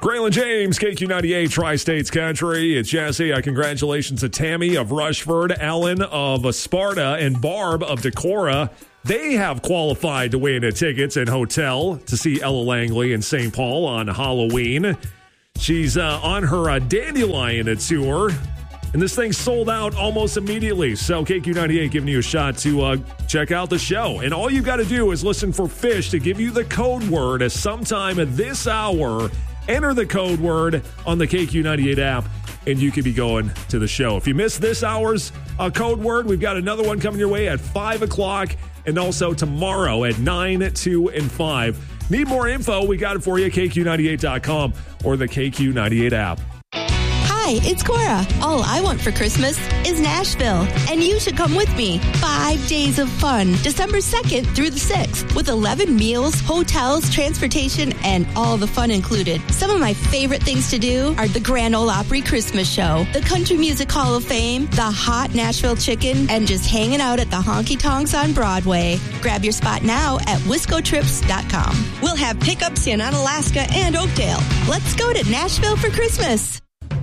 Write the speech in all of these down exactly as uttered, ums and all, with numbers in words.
Braylon James, K Q ninety-eight, Tri-States Country. It's Jesse. Uh, congratulations to Tammy of Rushford, Ellen of Sparta, and Barb of Decorah. They have qualified to win tickets and hotel to see Ella Langley in Saint Paul on Halloween. She's uh, on her uh, Dandelion tour, and this thing sold out almost immediately. So K Q ninety-eight giving you a shot to uh, check out the show. And all you got to do is listen for Fish to give you the code word as sometime this hour. Enter the code word on the K Q ninety-eight app, and you could be going to the show. If you missed this hour's uh, code word, we've got another one coming your way at five o'clock and also tomorrow at nine, two, and five. Need more info? We got it for you, K Q ninety-eight dot com or the K Q ninety-eight app. Hi, it's Cora. All I want for Christmas is Nashville, and you should come with me. Five days of fun, December second through the sixth, with eleven meals, hotels, transportation, and all the fun included. Some of my favorite things to do are the Grand Ole Opry Christmas Show, the Country Music Hall of Fame, the hot Nashville chicken, and just hanging out at the honky tonks on Broadway. Grab your spot now at wisco trips dot com. We'll have pickups in Onalaska and Oakdale. Let's go to Nashville for Christmas.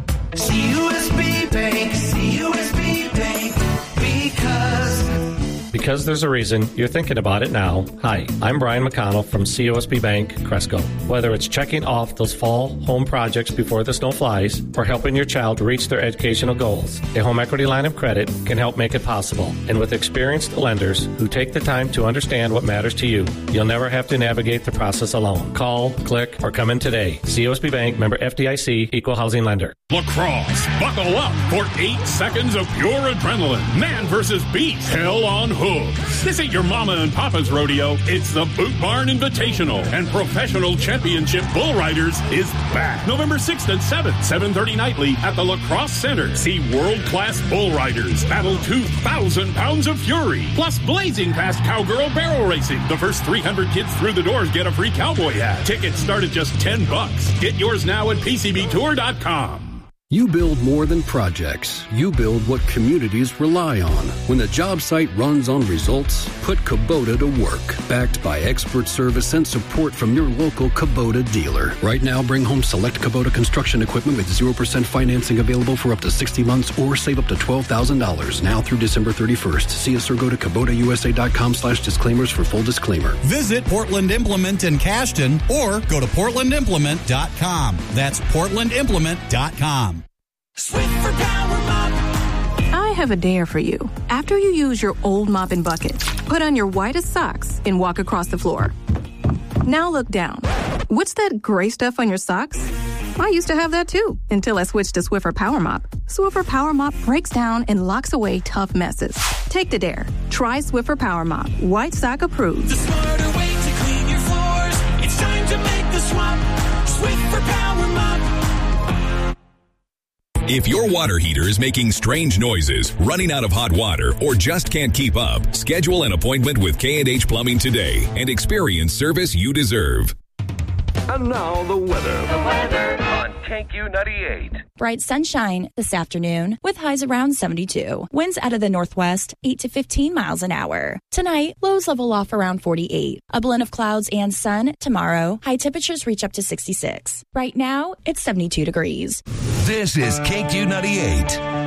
C U S B Bank, C U S B Bank, because... Because there's a reason you're thinking about it now. Hi, I'm Brian McConnell from C U S B Bank, Cresco. Whether it's checking off those fall home projects before the snow flies or helping your child reach their educational goals, a home equity line of credit can help make it possible. And with experienced lenders who take the time to understand what matters to you, you'll never have to navigate the process alone. Call, click, or come in today. C U S B Bank, member F D I C, equal housing lender. Lacrosse, buckle up for eight seconds of pure adrenaline. Man versus beast, hell on hooks. This ain't your mama and papa's rodeo. It's the Boot Barn Invitational, and Professional Championship Bull Riders is back. November sixth and seventh, seven thirty nightly at the Lacrosse Center. See world-class bull riders battle two thousand pounds of fury, plus blazing past cowgirl barrel racing. The first three hundred kids through the doors get a free cowboy hat. Tickets start at just ten bucks. Get yours now at P C B tour dot com. You build more than projects. You build what communities rely on. When the job site runs on results, put Kubota to work. Backed by expert service and support from your local Kubota dealer. Right now, bring home select Kubota construction equipment with zero percent financing available for up to sixty months or save up to twelve thousand dollars now through December thirty-first. See us or go to Kubota U S A dot com slash disclaimers for full disclaimer. Visit Portland Implement in Cashton or go to portland implement dot com. That's portland implement dot com. Swiffer Power Mop. I have a dare for you. After you use your old mop and bucket, put on your whitest socks and walk across the floor. Now look down. What's that gray stuff on your socks? I used to have that too, until I switched to Swiffer Power Mop. Swiffer Power Mop breaks down and locks away tough messes. Take the dare. Try Swiffer Power Mop. White sock approved. The smarter way to clean your floors. It's time to make the swap. Swiffer Power Mop. If your water heater is making strange noises, running out of hot water, or just can't keep up, schedule an appointment with K and H Plumbing today and experience service you deserve. And now the weather. The weather on K Q ninety-eight. Bright sunshine this afternoon with highs around seventy-two. Winds out of the northwest, eight to fifteen miles an hour. Tonight, lows level off around forty-eight. A blend of clouds and sun tomorrow. High temperatures reach up to sixty-six. Right now, it's seventy-two degrees. This is K Q ninety-eight.